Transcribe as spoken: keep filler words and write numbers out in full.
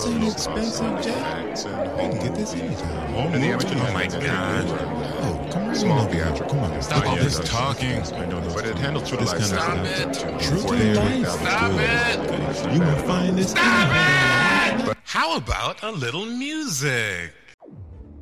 This ain't expensive, Jack. We can get this anytime. And the amateur Oh my God. Oh, come on. Small Come theatrical. Come on. Stop all Yeah, this that's- talking. I know, but it handles true to This life. kind of Stop stuff. it. True Four to days, life. that was Stop good. it. It's not You bad will at all. find this. Stop it! How about a little music?